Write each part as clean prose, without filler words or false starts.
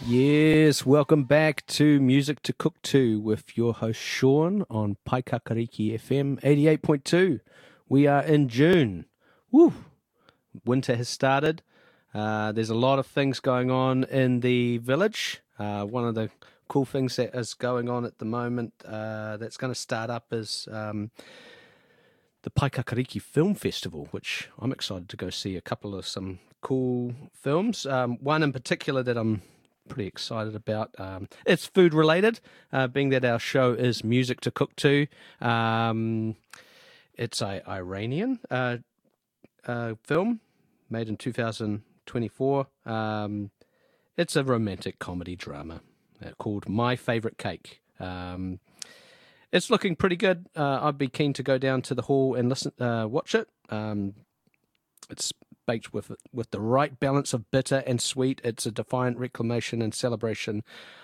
Yes, welcome back to Music to Cook To with your host Sean on Paikakariki FM 88.2. We are in June. Woo! Winter has started. There's a lot of things going on in the village. One of the cool things that is going on at the moment that's going to start up is the Paikakariki Film Festival, which I'm excited to go see a couple of some cool films. One in particular that I'm pretty excited about. It's food related, being that our show is Music to Cook To. It's a Iranian film made in 2024. It's a romantic comedy drama called My Favorite Cake. It's looking pretty good. I'd be keen to go down to the hall and watch it. It's baked with the right balance of bitter and sweet. It's a defiant reclamation and celebration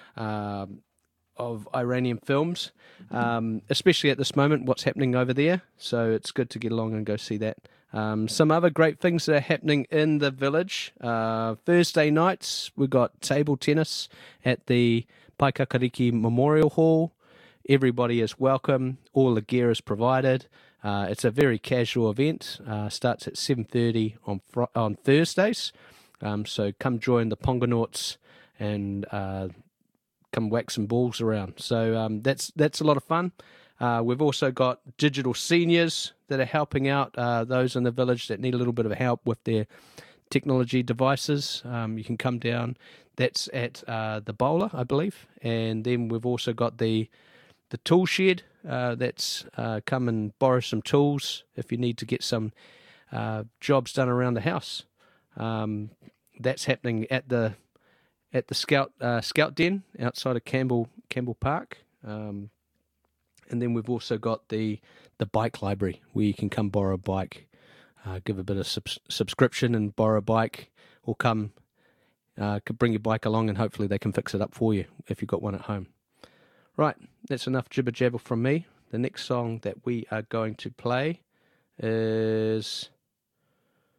of Iranian films, especially at this moment, what's happening over there. So it's good to get along and go see that. Some other great things that are happening in the village. Thursday nights, we've got table tennis at the Paikakariki Memorial Hall. Everybody is welcome. All the gear is provided. It's a very casual event. Starts at 7:30 on Thursdays. So come join the Pongonauts and come whack some balls around. So that's a lot of fun. We've also got digital seniors that are helping out those in the village that need a little bit of help with their technology devices. You can come down. That's at the Bowler, I believe. And then we've also got the tool shed. That's come and borrow some tools if you need to get some jobs done around the house. That's happening at the Scout Den outside of Campbell Park. And then we've also got the bike library where you can come borrow a bike, give a bit of subscription and borrow a bike, or come could bring your bike along and hopefully they can fix it up for you if you've got one at home. Right, that's enough jibber jabber from me. The next song that we are going to play is,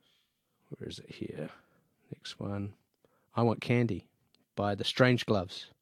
where is it here? Next one, I Want Candy by the Strange Gloves.